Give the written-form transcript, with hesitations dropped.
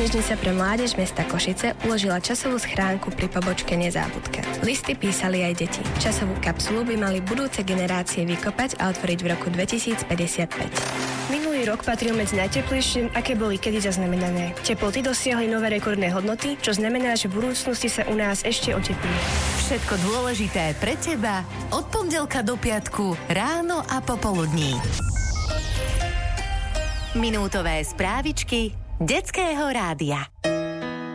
knižnica pre mládež mesta Košice uložila časovú schránku pri pobočke Nezábudka. Listy písali aj deti. Časovú kapsulu by mali budúce generácie vykopať a otvoriť v roku 2055. Minulý rok patril medzi najteplejšie, aké boli kedy zaznamenané. Teploty dosiahli nové rekordné hodnoty, čo znamená, že v budúcnosti sa u nás ešte oteplí. Všetko dôležité pre teba od pondelka do piatku ráno a popoludní. Minútové správičky Detského rádia.